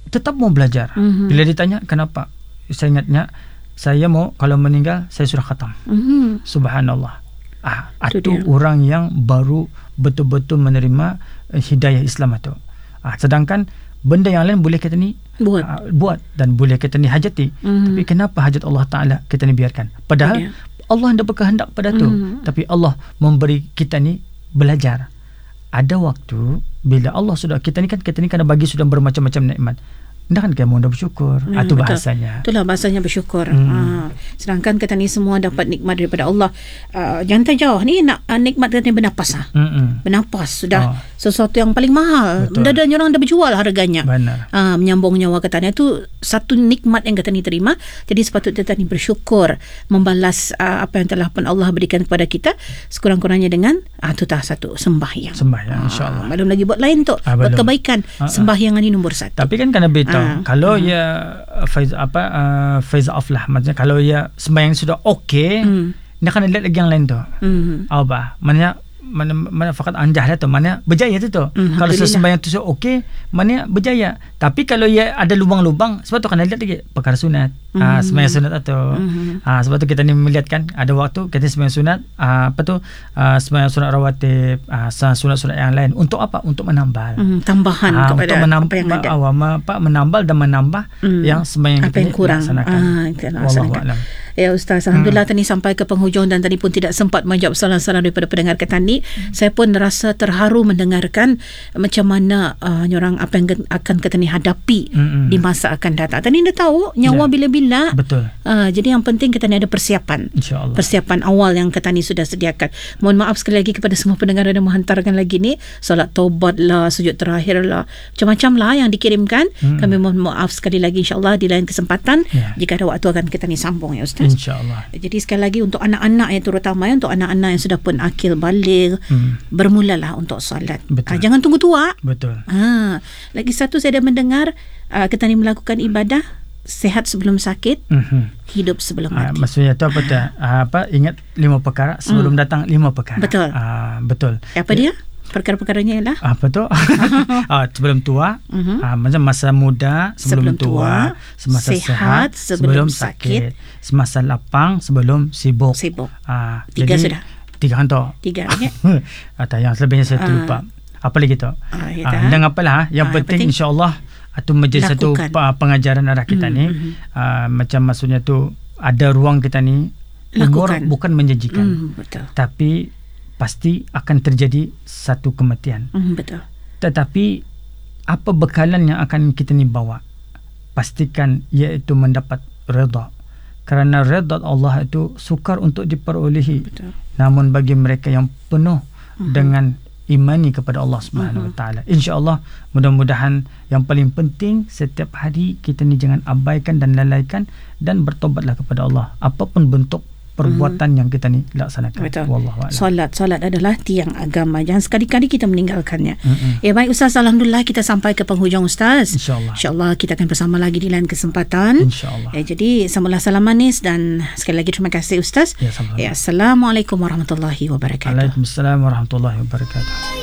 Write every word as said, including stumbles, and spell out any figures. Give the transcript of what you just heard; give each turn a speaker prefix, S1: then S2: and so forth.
S1: tetap mau belajar. Mm-hmm. Bila ditanya kenapa, saya ingatnya saya mau kalau meninggal saya sudah khatam. Mm-hmm. Subhanallah. Ah, itu orang yang baru betul-betul menerima uh, hidayah Islam itu. Ah, sedangkan benda yang lain boleh kita ni buat, uh, buat dan boleh kita ni hajati. Mm-hmm. Tapi kenapa hajat Allah Taala kita ni biarkan? Padahal yeah. Allah hendak berkehendak pada tu. Mm-hmm. Tapi Allah memberi kita ni belajar. Ada waktu bila Allah sudah, kita ni kan kita ni kena bagi sudah bermacam-macam nikmat. Hendakkan kamu dah bersyukur. Hmm, itu bahasanya.
S2: Itulah bahasanya bersyukur. Hmm. Ha. Sedangkan kita ni semua dapat nikmat daripada Allah. Uh, jangan terjauh ni nak uh, nikmat kita ni bernapas. Ha. Hmm. Bernapas sudah oh. sesuatu yang paling mahal. Benda dah orang dah berjual harganya. Benar. Uh, menyambung nyawa kita ni itu satu nikmat yang kita ni terima. Jadi sepatutnya kita ni bersyukur, membalas uh, apa yang telah pun Allah berikan kepada kita sekurang-kurangnya dengan ah uh, tu tak satu sembahyang.
S1: Sembahyang insya-Allah.
S2: Uh, belum lagi buat lain tu. Uh, buat kebaikan. Uh, uh. Sembahyang ni nombor satu. Tapi
S1: kan kena beta Ha, kalau hmm. ia faiz apa uh, faiz aflah, maksudnya kalau ia sembahyang sudah okey, hmm. dia akan lihat lagi yang lain tu. Hmm. Apa? Maknanya mana mana fakat anjah dah tu, mana berjaya tu tu. Hmm, kalau sembahyang tu okey, mana berjaya. Tapi kalau ia ada lubang-lubang, sebab tu kena lihat lagi perkara sunat. Hmm. Ah, sembahyang sunat atau hmm. ah, sebab tu kita ni melihat kan ada waktu kita sembahyang sunat, ah, apa tu ah, sembahyang sunat rawatib, ah, sunat-sunat yang lain untuk apa? Untuk menambal. Hmm,
S2: tambahan ah, kepada
S1: untuk menambah,
S2: apa yang ada.
S1: Awam, apa menambal dan menambah hmm. yang sembahyang
S2: apa yang kurang. Ah,
S1: Wallahualam.
S2: Ya Ustaz, alhamdulillah hmm. tadi sampai ke penghujung dan tadi pun tidak sempat menjawab soalan-soalan daripada pendengar kita ni. Hmm. Saya pun rasa terharu mendengarkan macam mana uh, orang apa yang akan kita ni hadapi hmm. di masa akan datang. Tadi anda tahu nyawa ya. bila-bila.
S1: Betul.
S2: Uh, jadi yang penting kita ni ada persiapan. InsyaAllah. Persiapan awal yang kita ni sudah sediakan. Mohon maaf sekali lagi kepada semua pendengar yang menghantarkan lagi ni solat taubat lah, sujud terakhir lah, macam-macam lah yang dikirimkan. Hmm. Kami mohon maaf sekali lagi, insyaAllah di lain kesempatan ya. Jika ada waktu akan kita ni sambung ya Ustaz.
S1: InsyaAllah.
S2: Jadi sekali lagi untuk anak-anak yang terutama ya, untuk anak-anak yang sudah pun akil baligh, hmm. bermulalah untuk solat. Ha, jangan tunggu tua.
S1: Betul.
S2: Ha, lagi satu saya dah mendengar uh, kita ni melakukan ibadah sehat sebelum sakit, mm-hmm. hidup sebelum mati.
S1: Uh, maksudnya tu apa tu? Uh, apa ingat lima perkara sebelum mm. datang lima perkara.
S2: Betul.
S1: Uh, betul.
S2: Apa dia? Perkara-perkaranya ialah
S1: apa tu? uh, sebelum tua, mm-hmm. uh, macam masa muda sebelum, sebelum tua, semasa sehat, sehat sebelum, sebelum sakit, semasa lapang sebelum sibuk.
S2: Sibuk.
S1: Uh,
S2: Tiga
S1: jadi,
S2: sudah.
S1: Tiga hantar.
S2: Tiga ya.
S1: Atau yang selebihnya saya uh. lupa. Apa lagi tu? Uh, uh, dan apalah yang uh, penting, penting insya-Allah itu menjadi satu pengajaran arah kita mm, ni mm, uh, macam maksudnya tu ada ruang kita ni umur bukan menjanjikan, mm, betul. Tapi pasti akan terjadi satu kematian,
S2: mm, betul.
S1: Tetapi apa bekalan yang akan kita ni bawa, pastikan iaitu mendapat redha, kerana redha Allah itu sukar untuk diperolehi, betul. Namun bagi mereka yang penuh mm, dengan imani kepada Allah Subhanahu Wa Taala. Insya-Allah mudah-mudahan yang paling penting setiap hari kita ni jangan abaikan dan lalaikan dan bertobatlah kepada Allah apapun bentuk perbuatan mm. yang kita ni laksanakan.
S2: Wallahu a'lam. Solat, solat adalah tiang agama. Jangan sekali-kali kita meninggalkannya. Mm-hmm. Ya baik Ustaz, alhamdulillah kita sampai ke penghujung Ustaz. Insya-Allah. Insya-Allah kita akan bersama lagi di lain kesempatan. Insya-Allah. Ya, jadi samalah salam manis dan sekali lagi terima kasih Ustaz. Ya, ya, assalamualaikum warahmatullahi wabarakatuh.
S1: Waalaikumsalam warahmatullahi wabarakatuh.